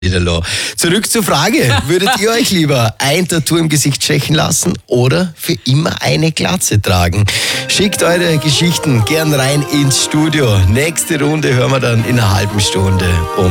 Zurück zur Frage, würdet ihr euch lieber ein Tattoo im Gesicht stechen lassen oder für immer eine Glatze tragen? Schickt eure Geschichten gern rein ins Studio. Nächste Runde hören wir dann in einer halben Stunde um